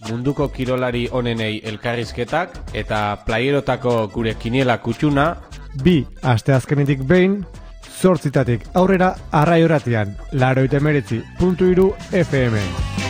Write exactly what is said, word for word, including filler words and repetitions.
munduko kirolari onenei elkarrizketak eta playerotako gure kiniela kutxuna. Bi asteazkenetik behin, zortzitatik aurrera arrai horatian, laroita emeretzi puntu hiru F M.